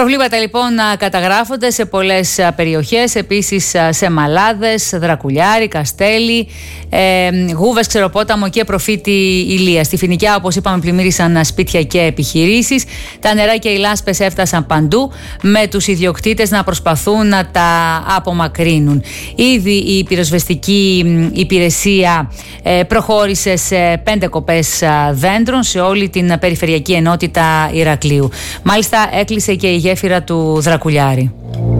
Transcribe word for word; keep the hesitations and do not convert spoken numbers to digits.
Προβλήματα λοιπόν καταγράφονται σε πολλές περιοχές, επίσης σε Μαλάδες, Δρακουλιάρη, Καστέλη, ε, Γούβες, Ξεροπόταμο και Προφήτη Ηλία. Στη Φοινικιά, όπως είπαμε, πλημμύρισαν σπίτια και επιχειρήσεις. Τα νερά και οι λάσπες έφτασαν παντού, με τους ιδιοκτήτες να προσπαθούν να τα απομακρύνουν. Ήδη η πυροσβεστική υπηρεσία ε, προχώρησε σε πέντε κοπές δέντρων σε όλη την περιφερειακή ενότητα Ηρακλείου. Μάλιστα έκλεισε και η γέφυρα του Δρακουλιάρη.